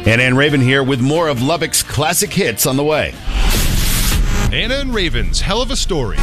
Anna and Raven here with more of Lubbock's classic hits on the way. Anna and Raven's Hell of a Story.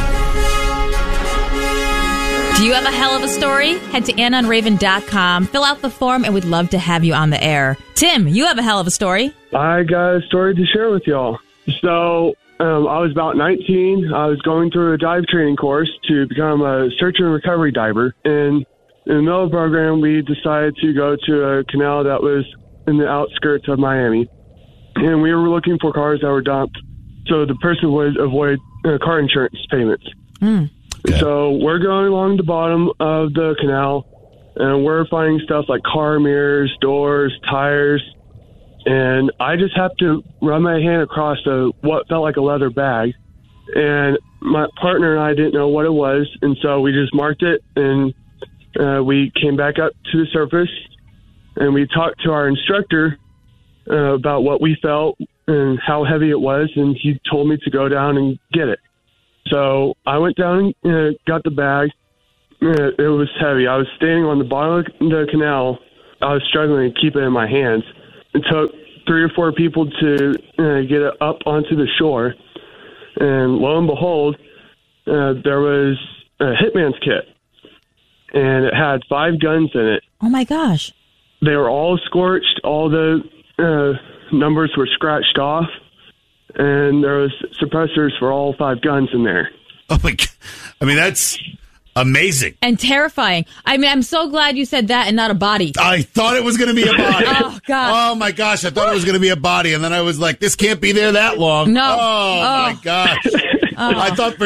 Do you have a hell of a story? Head to AnnaandRaven.com, fill out the form, and we'd love to have you on the air. Tim, you have a hell of a story. I got a story to share with y'all. So I was about 19. I was going through a dive training course to become a search and recovery diver. And in the middle of the program, we decided to go to a canal that was in the outskirts of Miami. And we were looking for cars that were dumped so the person would avoid car insurance payments. Okay. So we're going along the bottom of the canal, and we're finding stuff like car mirrors, doors, tires. And I just have to run my hand across what felt like a leather bag. And my partner and I didn't know what it was, and so we just marked it, and we came back up to the surface, and we talked to our instructor about what we felt and how heavy it was, and he told me to go down and get it. So I went down and got the bag. It was heavy. I was standing on the bottom of the canal. I was struggling to keep it in my hands. It took 3 or 4 people to get it up onto the shore. And lo and behold, there was a hitman's kit. And it had 5 guns in it. Oh, my gosh. They were all scorched. All the numbers were scratched off. And there was suppressors for all 5 guns in there. Oh, my God. I mean, that's amazing. And terrifying. I mean, I'm so glad you said that and not a body. I thought it was going to be a body. Oh, God. Oh, my gosh. I thought it was going to be a body. And then I was like, this can't be there that long. No. Oh, my gosh. I thought for